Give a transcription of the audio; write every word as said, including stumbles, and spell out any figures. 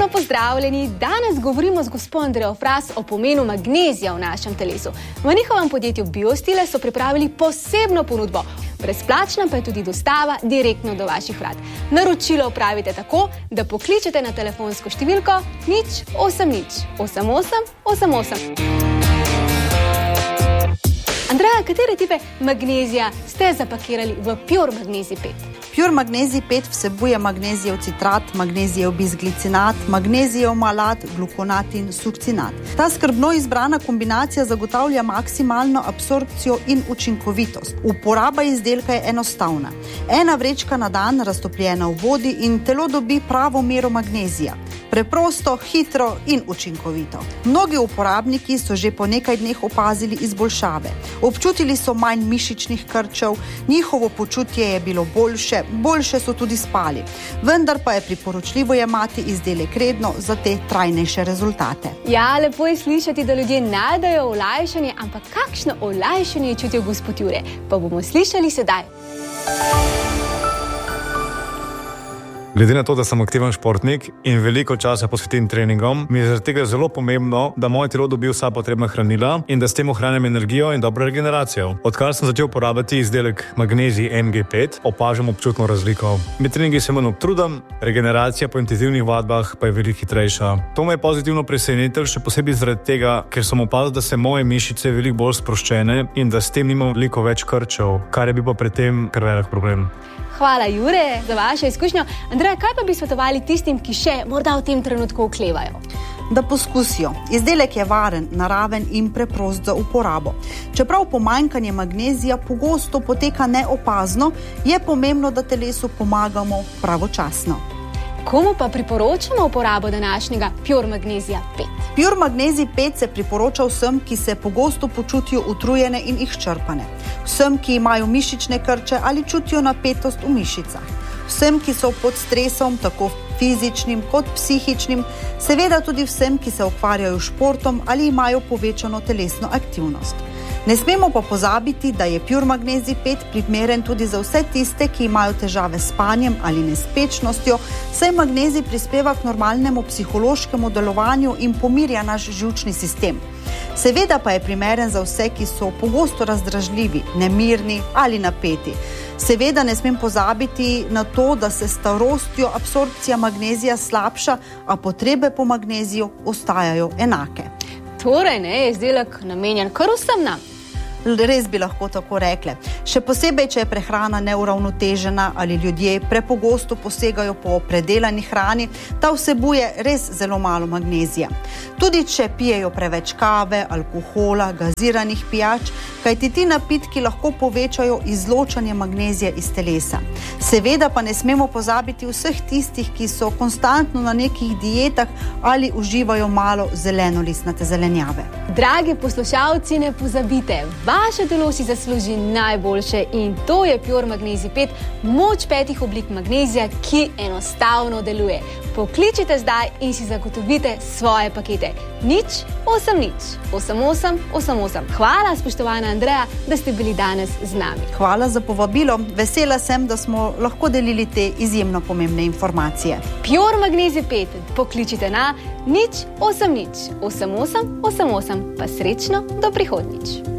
Lepo pozdravljeni. Danes govorimo z gospod Andrejo Fras o pomenu magnezija v našem telesu. V njihovem podjetju Biostile so pripravili posebno ponudbo. Brezplačna pa je tudi dostava direktno do vaših vrat. Naročilo opravite tako, da pokličete na telefonsko številko nič osem nič osem osem osem osem. Andreja, katere tipe magnezija ste zapakirali v Pure Magnezij pet? Pure Magnezij pet vsebuje magnezijev citrat, magnezijev bisglicinat, magnezijev malat, glukonat in sukcinat. Ta skrbno izbrana kombinacija zagotavlja maksimalno absorpcijo in učinkovitost. Uporaba izdelka je enostavna. Ena vrečka na dan raztopljena v vodi in telo dobi pravo mero magnezija. Preprosto, hitro in učinkovito. Mnogi uporabniki so že po nekaj dneh opazili izboljšave. Občutili so manj mišičnih krčev, njihovo počutje je bilo boljše, boljše so tudi spali. Vendar pa je priporočljivo jemati izdelek redno za te trajnejše rezultate. Ja, lepo je slišati, da ljudje najdejo olajšanje, ampak kakšno olajšanje čutijo gospod Jure? Pa bomo slišali sedaj. Glede na to, da sem aktiven športnik in veliko časa posvetim treningom, mi je zaradi tega zelo pomembno, da moje telo dobi vsa potrebna hranila in da s tem ohranjam energijo in dobro regeneracijo. Odkar sem začel uporabljati izdelek Magnezij M G pet, opažam občutno razliko. Med treningi se manj obtrudam, regeneracija po intenzivnih vadbah pa je veliko hitrejša. To me je pozitivno presenetilo, še posebej zaradi tega, ker sem opazil, da se moje mišice veliko bolj sproščene in da s tem nimam veliko več krčev, kar je bil pa pri tem kar velik problem. Hvala, Jure, za vašo izkušnjo. Andreja, kaj pa bi svetovali tistim, ki še morda v tem trenutku oklevajo? Da poskusijo. Izdelek je varen, naraven in preprost za uporabo. Čeprav pomanjkanje magnezija pogosto poteka neopazno, je pomembno, da telesu pomagamo pravočasno. Komu pa priporočamo uporabo današnjega Pure Magnezija pet? Pure Magnezij pet se priporoča vsem, ki se pogosto počutijo utrujene in izčrpane. Vsem, ki imajo mišične krče ali čutijo napetost v mišicah. Vsem, ki so pod stresom, tako fizičnim kot psihičnim, seveda tudi vsem, ki se ukvarjajo s športom ali imajo povečano telesno aktivnost. Ne smemo pa pozabiti, da je Pure Magnezij pet primeren tudi za vse tiste, ki imajo težave s spanjem ali nespečnostjo, saj magnezij prispeva k normalnemu psihološkemu delovanju in pomirja naš živčni sistem. Seveda pa je primeren za vse, ki so pogosto razdražljivi, nemirni ali napeti. Seveda ne smem pozabiti na to, da se s starostjo absorpcija magnezija slabša, a potrebe po magneziju ostajajo enake. Torej, ne, je izdelek namenjen kar vsem nam. Res bi lahko tako rekle. Še posebej, če je prehrana neuravnotežena ali ljudje prepogosto posegajo po predelani hrani, ta vsebuje res zelo malo magnezija. Tudi če pijejo preveč kave, alkohola, gaziranih pijač, kajti ti napitki lahko povečajo izločanje magnezija iz telesa. Seveda pa ne smemo pozabiti vseh tistih, ki so konstantno na nekih dietah ali uživajo malo zelenolistnate zelenjave. Dragi poslušalci, ne pozabite, vaše telo si zasluži najboljše in to je Pure Magnezij pet, moč petih oblik magnezija, ki enostavno deluje. Pokličite zdaj in si zagotovite svoje pakete. nič osem nič osem osem osem osem. Hvala, spoštovana Andreja, da ste bili danes z nami. Hvala za povabilo. Vesela sem, da smo lahko delili te izjemno pomembne informacije. Pure Magnezij pet pokličite na nič osem nič osem osem osem osem. Pa srečno do prihodnjič.